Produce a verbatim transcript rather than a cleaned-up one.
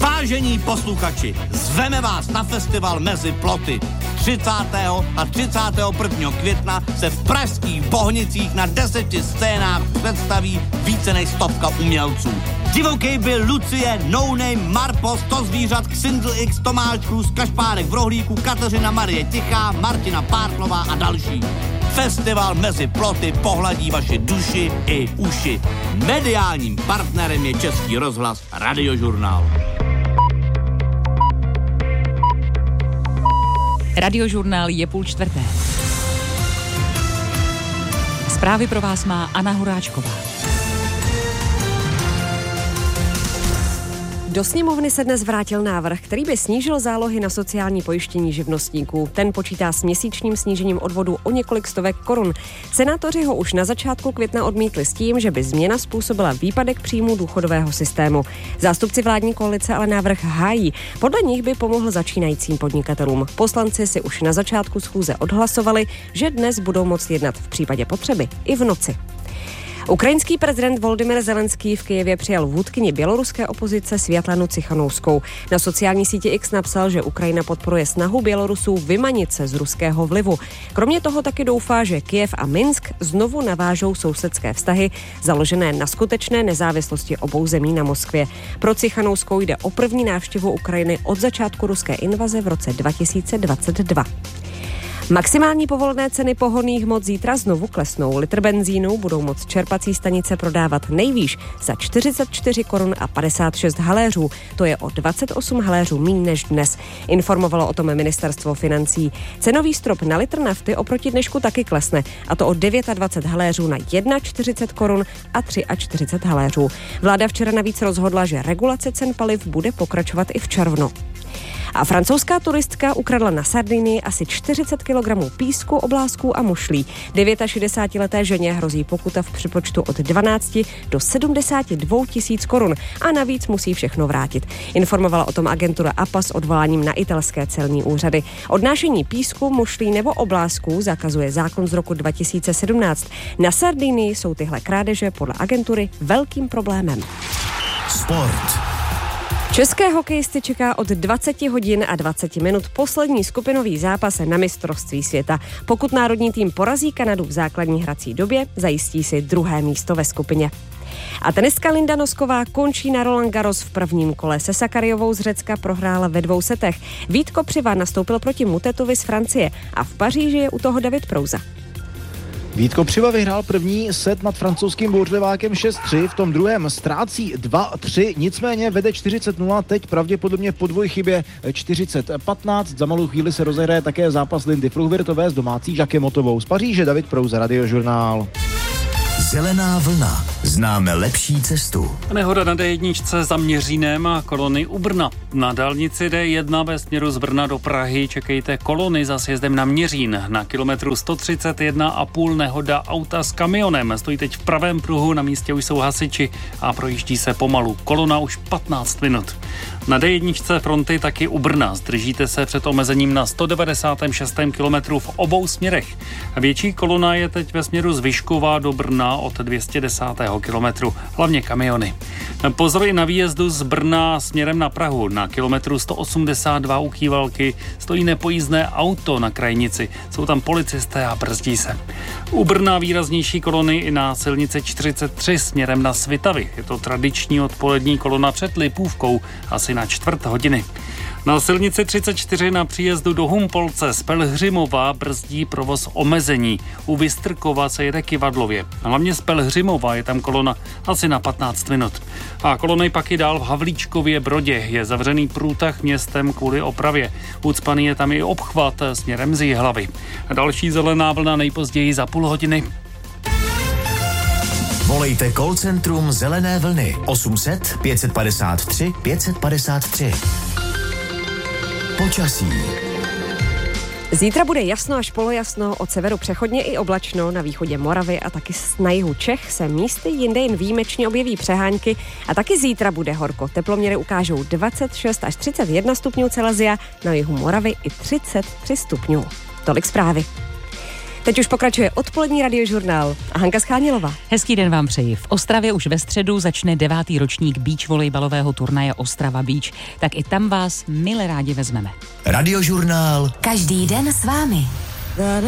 Vážení posluchači, zveme vás na festival Mezi ploty. třicátého a třicátého prvního května se v pražských Bohnicích na deseti scénách představí více než stovka umělců. Divokej byl Lucie, No Name, Marpos, To zvířat, Xindl X, Tomáš Krus, Kašpárek v Rohlíku, Kateřina Marie Tichá, Martina Pártlová a další. Festival Mezi ploty pohladí vaši duši i uši. Mediálním partnerem je Český rozhlas Radiožurnál. Radiožurnál je půl čtvrté. Zprávy pro vás má Anna Horáčková. Do sněmovny se dnes vrátil návrh, který by snížil zálohy na sociální pojištění živnostníků. Ten počítá s měsíčním snížením odvodu o několik stovek korun. Senátoři ho už na začátku května odmítli s tím, že by změna způsobila výpadek příjmů důchodového systému. Zástupci vládní koalice ale návrh hájí. Podle nich by pomohl začínajícím podnikatelům. Poslanci si už na začátku schůze odhlasovali, že dnes budou moct jednat v případě potřeby i v noci. Ukrajinský prezident Volodymyr Zelenský v Kyjevě přijal vůdkyni běloruské opozice Světlanu Cichanouskou. Na sociální síti X napsal, že Ukrajina podporuje snahu Bělorusů vymanit se z ruského vlivu. Kromě toho taky doufá, že Kyjev a Minsk znovu navážou sousedské vztahy založené na skutečné nezávislosti obou zemí na Moskvě. Pro Cichanouskou jde o první návštěvu Ukrajiny od začátku ruské invaze v roce dva tisíce dvacet dva. Maximální povolené ceny pohonných hmot zítra znovu klesnou. Litr benzínu budou moct čerpací stanice prodávat nejvýš za čtyřicet čtyři korun a padesát šest haléřů. To je o dvacet osm haléřů míň než dnes. Informovalo o tom ministerstvo financí. Cenový strop na litr nafty oproti dnešku taky klesne, a to o dvacet devět haléřů na čtyřicet jedna korun a čtyřicet tři haléřů. Vláda včera navíc rozhodla, že regulace cen paliv bude pokračovat i v červnu. A francouzská turistka ukradla na Sardinii asi čtyřicet kilogramů písku, oblázků a mušlí. šedesátidevítileté ženě hrozí pokuta v přepočtu od dvanáct do sedmdesát dva tisíc korun a navíc musí všechno vrátit. Informovala o tom agentura A P A s odvoláním na italské celní úřady. Odnášení písku, mušlí nebo oblázků zakazuje zákon z roku dva tisíce sedmnáct. Na Sardinii jsou tyhle krádeže podle agentury velkým problémem. Sport. České hokejisty čeká od dvacet hodin a dvacet minut poslední skupinový zápas na mistrovství světa. Pokud národní tým porazí Kanadu v základní hrací době, zajistí si druhé místo ve skupině. A tenistka Linda Nosková končí na Roland Garros v prvním kole. Se Sakariovou z Řecka prohrála ve dvou setech. Vítko Přiva nastoupil proti Mutetovi z Francie a v Paříži je u toho David Prouza. Vítko Přiva vyhrál první set nad francouzským bouřlivákem šest tři, v tom druhém ztrácí dva tři, nicméně vede čtyřicet nula, teď pravděpodobně po dvojchybě čtyřicet patnáct. Za malou chvíli se rozehraje také zápas Lindy Fruhvirtové s domácí Žakemotovou. Z Paříže David Prouza, Radiožurnál. Zelená vlna. Známe lepší cestu. Nehoda na D jedna za Měřínem a kolony u Brna. Na dálnici D jedna ve směru z Brna do Prahy čekejte kolony za sjezdem na Měřín. Na kilometru sto třicet jedna a půl nehoda auta s kamionem. Stojí teď v pravém pruhu, na místě už jsou hasiči a projíždí se pomalu. Kolona už patnáct minut. Na D jedna fronty taky u Brna. Zdržíte se před omezením na sto devadesátém šestém kilometru v obou směrech. Větší kolona je teď ve směru z Vyškova do Brna od dvě stě desátého kilometru, hlavně kamiony. Pozor i na výjezdu z Brna směrem na Prahu. Na kilometru sto osmdesát dva u Kývalky stojí nepojízdné auto na krajnici. Jsou tam policisté a brzdí se. U Brna výraznější kolony i na silnici čtyřicet tři směrem na Svitavy. Je to tradiční odpolední kolona před Lipůvkou, asi na čtvrt hodiny. Na silnici třicet čtyři na příjezdu do Humpolce z Pelhřimova brzdí provoz omezení. U Vystrkova se jede Kyvadlově. Hlavně z Pelhřimova je tam kolona asi na patnáct minut. A kolony pak i dál v Havlíčkově Brodě. Je zavřený průtah městem kvůli opravě. Ucpaný je tam i obchvat směrem z Jihlavy. Další zelená vlna nejpozději za půl hodiny. Volejte call centrum Zelené vlny osm set pět padesát tři pět padesát tři. Počasí. Zítra bude jasno až polojasno, od severu přechodně i oblačno, na východě Moravy a taky na jihu Čech se místy jinde jen výjimečně objeví přehánky a taky zítra bude horko. Teploměry ukážou dvacet šest až třicet jedna stupňů Celsia, na jihu Moravy i třicet tři stupňů. Tolik zprávy. Teď už pokračuje odpolední radiožurnál a Hanka Schánilová. Hezký den vám přeji. V Ostravě už ve středu začne devátý ročník beach volejbalového turnaje Ostrava Beach. Tak i tam vás mile rádi vezmeme. Radiožurnál. Každý den s vámi.